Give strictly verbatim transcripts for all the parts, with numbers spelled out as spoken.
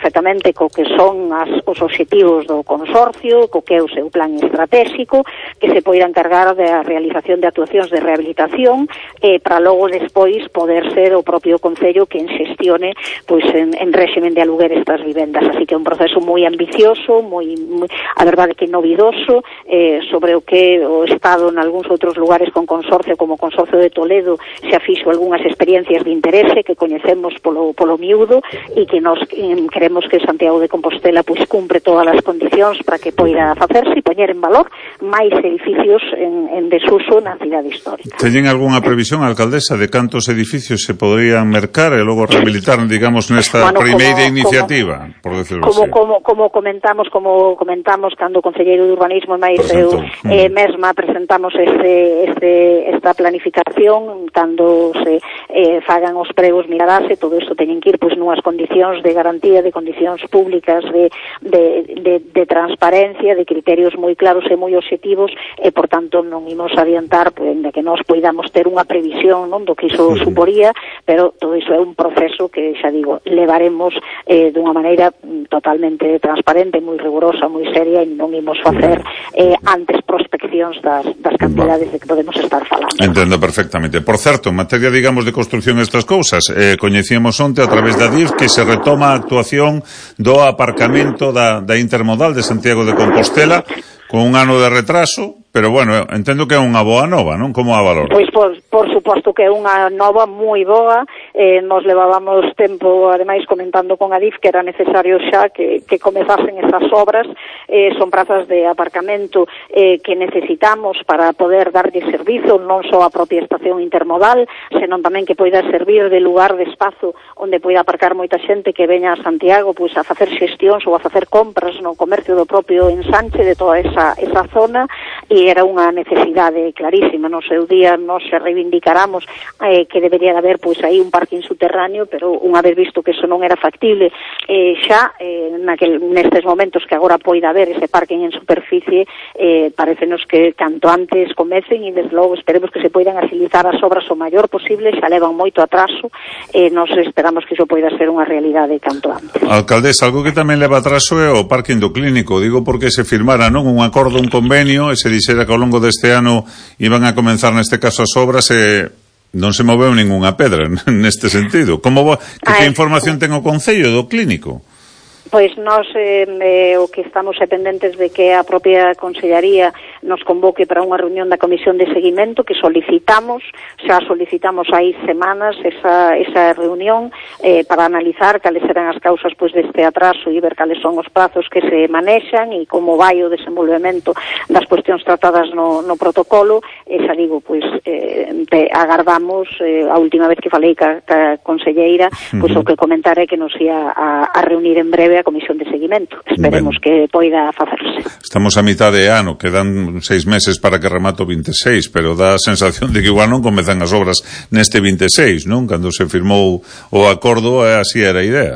perfectamente co que son as, os obxectivos do consorcio, co que é o seu plan estratégico, que se poida encargar da realización de actuacións de rehabilitación eh, para logo despois poder ser o propio Concello quen xestione pois, en, en réximen de aluguer estas vivendas. Así que é un proceso moi ambicioso, moi, moi a verdade que novidoso, eh, sobre o que o Estado en algúns outros lugares con consorcio, como o Consorcio de Toledo, se afixo algunhas experiencias de interese que coñecemos polo, polo miúdo e que nos queremos que Santiago de Compostela pois cumpre todas as condicións para que poida facerse e poñer en valor máis edificios en, en desuso na cidade histórica. Teñen algunha previsión, alcaldesa, de cantos edificios se poderían mercar e logo rehabilitar, digamos, nesta bueno, primeira como, iniciativa, como, por decirlo como, así? Como, como comentamos, como comentamos cando o Concelleiro de Urbanismo e máis eu eh, mesma presentamos este, este, esta planificación, cando se eh, fagan os pregos mirarase, todo isto teñen que ir pois nunhas condicións de garantía, de condicións públicas, de, de, de, de transparencia, de criterios moi claros e moi obxectivos, e por tanto non imos adiantar pois, de que nós poidamos ter unha previsión non do que iso sí. suporía, pero todo iso é un proceso que, xa digo, levaremos eh, dunha maneira totalmente transparente, moi rigurosa, moi seria, e non imos facer eh, antes prospeccións das, das cantidades de que podemos estar falando. Entendo perfectamente. Por certo, en materia, digamos, de construcción estas cousas, eh, coñecíamos onte a través da D I F que se retoma a actuación do aparcamento da, da Intermodal de Santiago de Compostela con un ano de retraso, pero bueno, entendo que é unha boa nova, non? Como a valor? Pois por, por suposto que é unha nova moi boa, eh, nos levábamos tempo, ademais, comentando con a D I F que era necesario xa que, que comezasen esas obras, eh, son prazas de aparcamento eh, que necesitamos para poder darlle servizo non só a propia estación intermodal, senón tamén que poida servir de lugar, de espazo onde poida aparcar moita xente que veña a Santiago pois a facer xestións ou a facer compras no comercio do propio ensanche de toda esa, esa zona, e era unha necesidade clarísima. No seu día nos reivindicáramos eh, que debería haber pois aí un parking subterráneo, pero unha vez visto que eso non era factible, eh, xa eh, naquel, nestes momentos que agora poida haber ese parking en superficie, eh, parecenos que canto antes comecen, e desde logo esperemos que se poidan agilizar as obras o maior posible, xa levan moito atraso, e eh, nos esperamos que iso poida ser unha realidade canto antes. Alcaldesa, algo que tamén leva atraso é o parking do Clínico, digo porque se firmara non un acordo, un convenio, e se dixera que ao longo deste ano iban a comenzar neste caso as obras e non se moveu ningunha pedra neste sentido. Como que, que información ten o Concello do Clínico? Pois nós eh, eh, o que estamos é pendentes de que a propia Consellería nos convoque para unha reunión da Comisión de Seguimento que solicitamos, xa solicitamos hai semanas esa, esa reunión eh, para analizar cales serán as causas pois deste atraso e ver cales son os prazos que se manexan e como vai o desenvolvemento das cuestións tratadas no, no protocolo. E xa digo, pois eh, te agardamos, eh, a última vez que falei ca, ca Conselleira, pois uh-huh. o que comentaré que nos ia a, a reunir en breve a Comisión de Seguimento. Esperemos ben. que poida facerse. Estamos a mitad de ano, quedan seis meses para que remate o vinte e seis, pero dá a sensación de que igual non comezan as obras neste vinte e seis, non? Cando se firmou o acordo, así era a idea.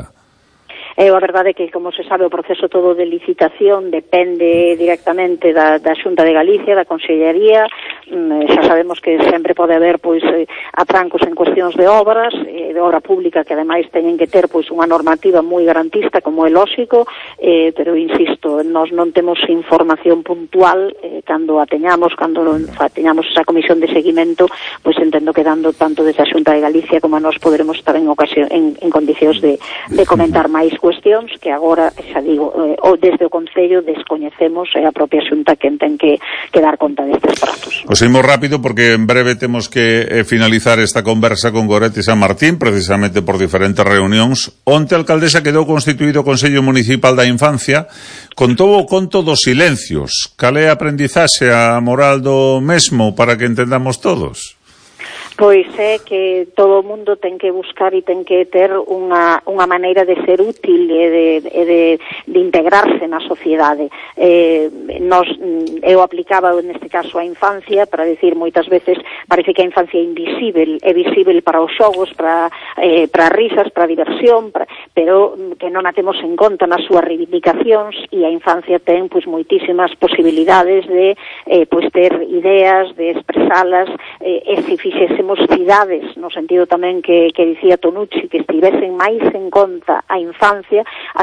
E a verdade é que, como se sabe, o proceso todo de licitación depende directamente da, da Xunta de Galicia, da Consellería. Xa sabemos que sempre pode haber pois atrancos en cuestións de obras, de obra pública, que ademais teñen que ter pois unha normativa moi garantista, como é lóxico, eh, pero insisto, nós non temos información puntual, eh, cando a teñamos, cando teñamos esa comisión de seguimento, pois entendo que dando tanto desde a Xunta de Galicia como a nós poderemos estar en ocasión en, en condicións de, de comentar máis cuestións que agora, xa digo, eh, o desde o Concello descoñecemos, é a propia Xunta quen ten que, que dar conta destes prazos. Pois imos rápido porque en breve temos que eh, finalizar esta conversa con Goretti San Martín, precisamente por diferentes reunións. Onte a alcaldesa quedou constituído o Consello Municipal da Infancia, contou o conto dos silencios. Cal é a aprendizaxe, a moral do mesmo para que entendamos todos? Pois é que todo o mundo ten que buscar e ten que ter unha, unha maneira de ser útil e de, de, de integrarse na sociedade. Eh, nos, eu aplicaba neste caso a infancia para decir moitas veces parece que a infancia é invisible, é visible para os xogos, para, eh, para risas, para diversión, para, pero que non a temos en conta nas súas reivindicacións, e a infancia ten pois moitísimas posibilidades de eh, pois ter ideas, de expresalas, eh, e se fixese cidades, no sentido tamén que, que dicía Tonucci, que estivesen máis en conta a infancia, a